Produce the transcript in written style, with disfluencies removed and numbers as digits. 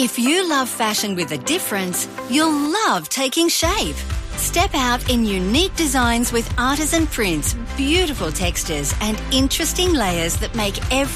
If you love fashion with a difference, you'll love taking shape. Step out in unique designs with artisan prints, beautiful textures and interesting layers that make every